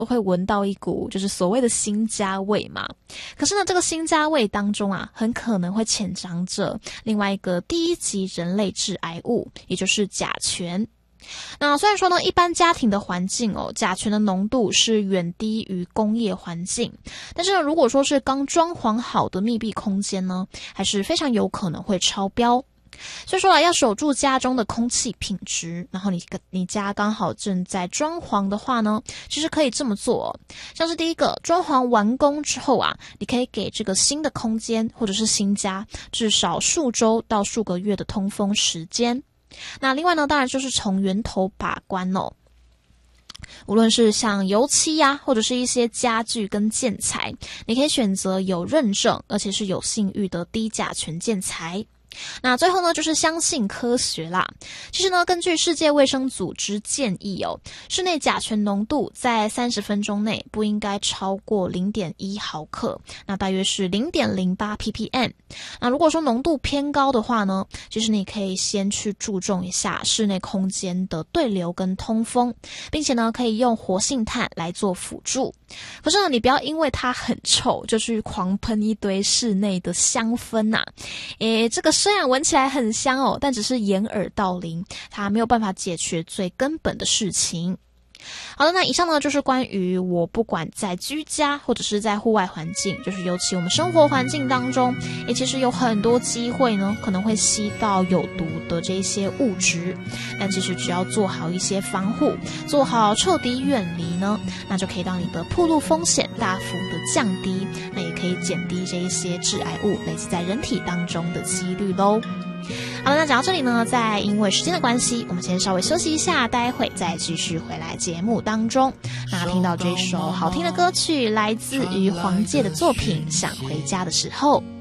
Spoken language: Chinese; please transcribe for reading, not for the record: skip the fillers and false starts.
会闻到一股就是所谓的辛家味嘛。可是呢，这个辛家味当中啊，很可能会潜藏着另外一个第一级人类致癌物，也就是甲醛。那虽然说呢，一般家庭的环境甲醛的浓度是远低于工业环境，但是呢，如果说是刚装潢好的密闭空间呢，还是非常有可能会超标。所以说要守住家中的空气品质，然后你家刚好正在装潢的话呢，其实可以这么做像是第一个，装潢完工之后啊，你可以给这个新的空间或者是新家至少数周到数个月的通风时间。那另外呢，当然就是从源头把关无论是像油漆啊，或者是一些家具跟建材，你可以选择有认证而且是有信誉的低甲醛建材。那最后呢，就是相信科学啦。其实呢，根据世界卫生组织建议室内甲醛浓度在30分钟内不应该超过 0.1 毫克，那大约是 0.08 ppm。那如果说浓度偏高的话呢，其实你可以先去注重一下室内空间的对流跟通风，并且呢，可以用活性炭来做辅助。可是呢，你不要因为它很臭就去狂喷一堆室内的香氛这个虽然闻起来很香但只是掩耳盗铃，它没有办法解决最根本的事情。好的，那以上呢就是关于我不管在居家或者是在户外环境，就是尤其我们生活环境当中，其实有很多机会呢可能会吸到有毒的这些物质，但其实只要做好一些防护，做好彻底远离呢，那就可以让你的暴露风险大幅的降低，那也可以减低这一些致癌物累积在人体当中的几率咯。好了，那讲到这里呢，再因为时间的关系，我们先稍微休息一下，待会再继续回来节目当中。那听到这首好听的歌曲，来自于黄玠的作品《想回家的时候》。